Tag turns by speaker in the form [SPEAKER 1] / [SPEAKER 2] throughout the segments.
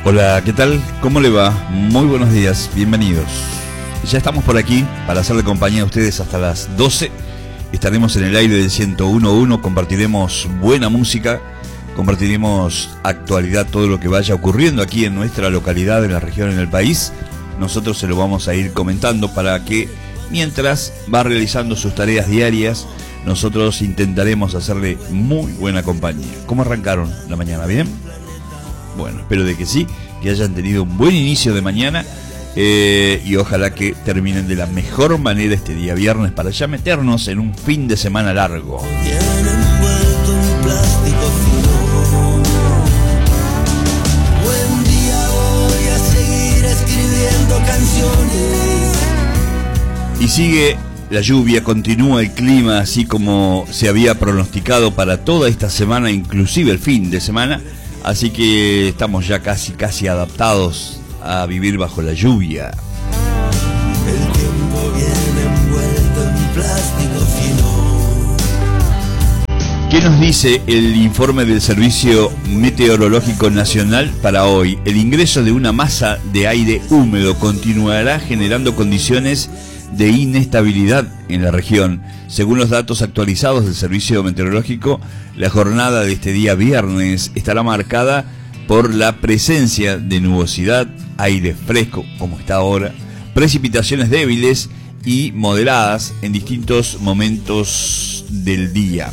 [SPEAKER 1] Hola, ¿qué tal? ¿Cómo le va? Muy buenos días, bienvenidos. Ya estamos por aquí para hacerle compañía a ustedes hasta las 12. Estaremos en el aire del 101.1, compartiremos buena música, compartiremos actualidad, todo lo que vaya ocurriendo aquí en nuestra localidad, en la región, en el país. Nosotros se lo vamos a ir comentando para que mientras va realizando sus tareas diarias, nosotros intentaremos hacerle muy buena compañía. ¿Cómo arrancaron la mañana? ¿Bien? Bueno, espero de que sí, que hayan tenido un buen inicio de mañana y ojalá que terminen de la mejor manera este día viernes para ya meternos en un fin de semana largo.
[SPEAKER 2] Buen día, voy a seguir escribiendo canciones.
[SPEAKER 1] Y sigue la lluvia, continúa el clima así como se había pronosticado para toda esta semana, inclusive el fin de semana. Así que estamos ya casi adaptados a vivir bajo la lluvia.
[SPEAKER 2] El tiempo viene envuelto en plástico fino.
[SPEAKER 1] ¿Qué nos dice el informe del Servicio Meteorológico Nacional para hoy? El ingreso de una masa de aire húmedo continuará generando condiciones de inestabilidad en la región. Según los datos actualizados del Servicio Meteorológico, la jornada de este día viernes estará marcada por la presencia de nubosidad, aire fresco, como está ahora, precipitaciones débiles y moderadas en distintos momentos del día.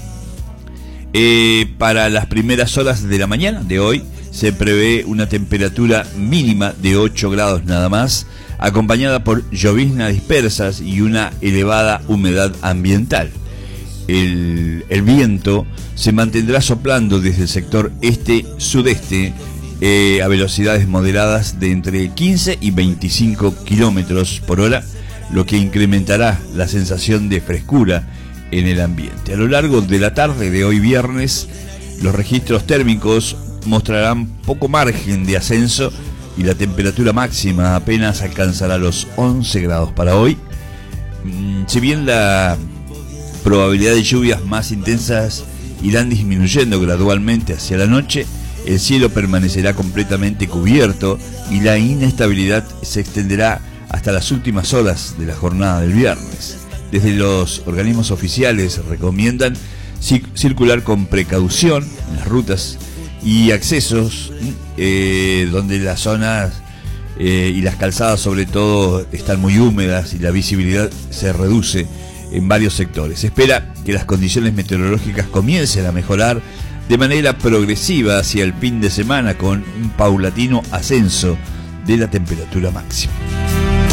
[SPEAKER 1] Para las primeras horas de la mañana de hoy se prevé una temperatura mínima de 8 grados nada más, acompañada por lloviznas dispersas y una elevada humedad ambiental. El viento se mantendrá soplando desde el sector este-sudeste a velocidades moderadas de entre 15 y 25 kilómetros por hora, lo que incrementará la sensación de frescura en el ambiente. A lo largo de la tarde de hoy viernes, los registros térmicos mostrarán poco margen de ascenso y la temperatura máxima apenas alcanzará los 11 grados para hoy. Si bien la probabilidad de lluvias más intensas irán disminuyendo gradualmente hacia la noche, el cielo permanecerá completamente cubierto y la inestabilidad se extenderá hasta las últimas horas de la jornada del viernes. Desde los organismos oficiales recomiendan circular con precaución en las rutas y accesos donde las zonas y las calzadas sobre todo están muy húmedas y la visibilidad se reduce en varios sectores. Se espera que las condiciones meteorológicas comiencen a mejorar de manera progresiva hacia el fin de semana con un paulatino ascenso de la temperatura máxima.